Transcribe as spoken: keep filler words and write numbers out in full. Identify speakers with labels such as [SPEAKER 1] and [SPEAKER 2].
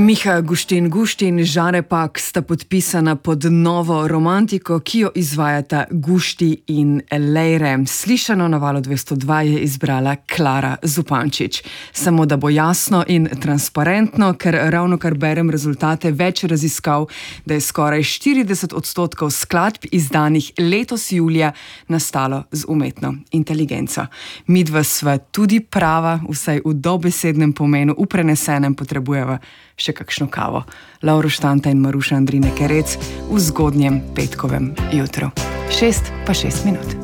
[SPEAKER 1] Miha Guštin Guštin, Žare Pak sta podpisana pod novo romantiko, ki jo izvajata Gušti in Lejre. Slišano na Valu dvesto dva je izbrala Klara Zupančič. Samo da bo jasno in transparentno, ker ravno kar berem rezultate več raziskav, da je skoraj štirideset odstotkov skladb izdanih letos julija nastalo z umetno inteligenco. Midva sva tudi prava, vsaj v dobesednem pomenu, v prenesenem potrebujeva še kakšno kavo. Lovro Štanta in Maruša Andrine Kerec v zgodnjem petkovem jutru. Šest pa šest minut.